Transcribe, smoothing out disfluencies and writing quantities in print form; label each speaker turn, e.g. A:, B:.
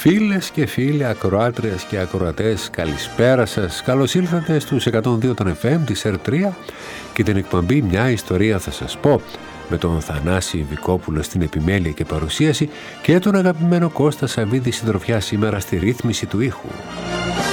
A: Φίλες και φίλοι, ακροάτριες και ακροατές, καλησπέρα σας. Καλώς ήλθατε στους 102 των FM της R3 και την εκπομπή «Μια ιστορία θα σας πω» με τον Θανάση Βικόπουλο στην επιμέλεια και παρουσίαση και τον αγαπημένο Κώστα Σαββίδη συντροφιά σήμερα στη ρύθμιση του ήχου.